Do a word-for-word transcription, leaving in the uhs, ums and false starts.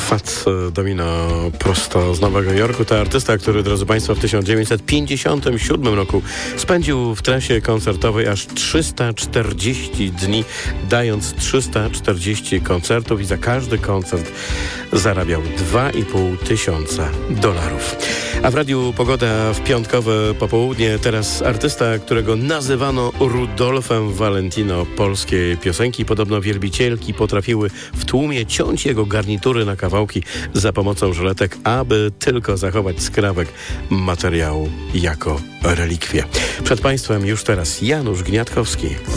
Fats Domino prosto z Nowego Jorku. To artysta, który, drodzy Państwo, w tysiąc dziewięćset pięćdziesiątym siódmym roku spędził w trasie koncertowej aż trzysta czterdzieści dni, dając trzysta czterdzieści koncertów i za każdy koncert zarabiał dwa i pół tysiąca dolarów. A w Radiu Pogoda w piątkowe popołudnie teraz artysta, którego nazywano Rudolfem Valentino polskiej piosenki. Podobno wielbicielki potrafiły w tłumie ciąć jego garnitury na kawałki za pomocą żyletek, aby tylko zachować skrawek materiału jako relikwię. Przed Państwem już teraz Janusz Gniatkowski.